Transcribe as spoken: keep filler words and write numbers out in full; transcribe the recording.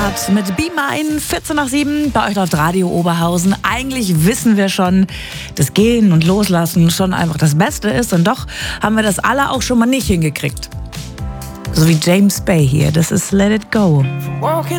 Start mit Be Mine, vierzehn nach sieben, bei euch läuft Radio Oberhausen. Eigentlich wissen wir schon, dass Gehen und Loslassen schon einfach das Beste ist. Und doch haben wir das alle auch schon mal nicht hingekriegt. So wie James Bay hier, das ist Let It Go. Walking